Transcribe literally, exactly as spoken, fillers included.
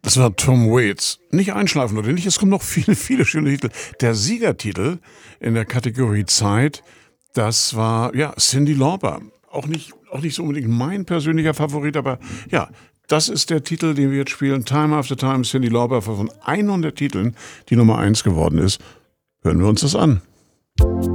Das war Tom Waits. Nicht einschlafen oder nicht, es kommen noch viele, viele schöne Titel. Der Siegertitel in der Kategorie Zeit, das war, ja, Cyndi Lauper. Auch nicht auch nicht so unbedingt mein persönlicher Favorit, aber ja, das ist der Titel, den wir jetzt spielen. Time After Time, Cyndi Lauper, von hundert Titeln, die Nummer eins geworden ist. Hören wir uns das an.